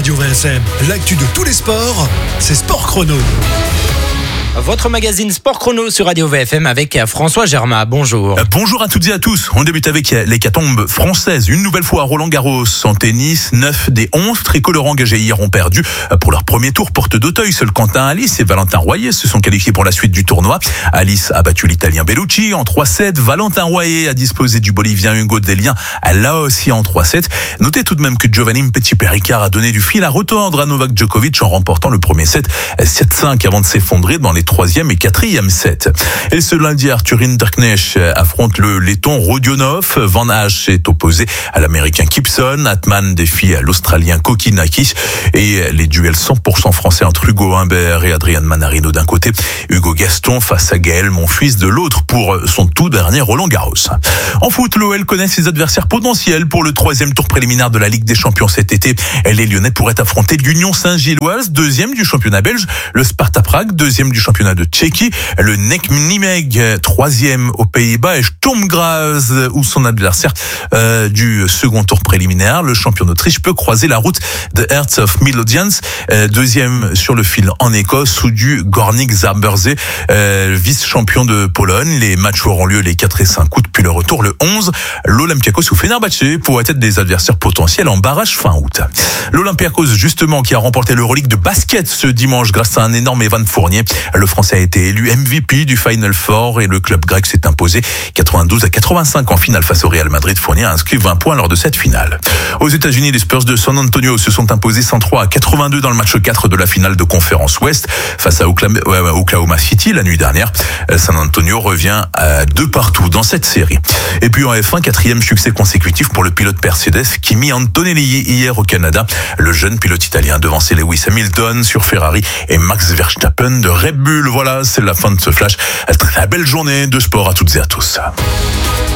Radio VFM, l'actu de tous les sports, c'est Sport Chrono. Votre magazine Sport Chrono sur Radio VFM avec François Germain. Bonjour. Bonjour à toutes et à tous. On débute avec l'hécatombe française. Une nouvelle fois à Roland-Garros. En tennis, 9 des 11 tricolores engagés hier ont perdu pour leur premier tour porte d'Auteuil. Seul Quentin Alice et Valentin Royer se sont qualifiés pour la suite du tournoi. Alice a battu l'Italien Bellucci en 3-7. Valentin Royer a disposé du Bolivien Hugo Dellien là aussi en 3-7. Notez tout de même que Giovanni Petit-Péricard a donné du fil à retordre à Novak Djokovic en remportant le premier set 7-5 avant de s'effondrer dans les 3e et 4e sets. Et ce lundi, Arthur Hinderknecht affronte le letton Rodionov. Van Hache est opposé à l'américain Gibson. Atman défie l'australien Kokinakis. Et les duels 100% français entre Hugo Humbert et Adrian Manarino d'un côté, Hugo Gaston face à Gaël Monfils de l'autre pour son tout dernier Roland-Garros. En foot, l'OL connaît ses adversaires potentiels pour le 3e tour préliminaire de la Ligue des Champions cet été. Les Lyonnais pourraient affronter l'Union Saint-Gilloise, 2e du championnat belge, le Sparta Prague, 2e du championnat de Tchéquie, le NEC Nijmegen, 3e aux Pays-Bas, et Sturm Graz, où son adversaire du second tour préliminaire, le champion d'Autriche, peut croiser la route de Hearts of Midlothians, 2e sur le fil en Écosse, ou du Górnik Zabrze, vice-champion de Pologne. Les matchs auront lieu les 4 et 5 août, puis le retour le 11. L'Olympiakos ou Fenerbahçe pourraient être des adversaires potentiels en barrage fin août. L'Olympiakos, justement, qui a remporté l'Euroleague de basket ce dimanche grâce à un énorme Evan Fournier. Le Français a été élu MVP du Final Four et le club grec s'est imposé 92-85 en finale face au Real Madrid. Fournier a inscrit 20 points lors de cette finale. Aux États-Unis, les Spurs de San Antonio se sont imposés 103-82 dans le match 4 de la finale de Conférence Ouest face à Oklahoma City la nuit dernière. San Antonio revient à 2-2 dans cette série. Et puis en F1, 4e succès consécutif pour le pilote Mercedes Kimi Antonelli hier au Canada. Le jeune pilote italien devançait Lewis Hamilton sur Ferrari et Max Verstappen de Red Bull. Voilà, c'est la fin de ce flash. Très belle journée de sport à toutes et à tous.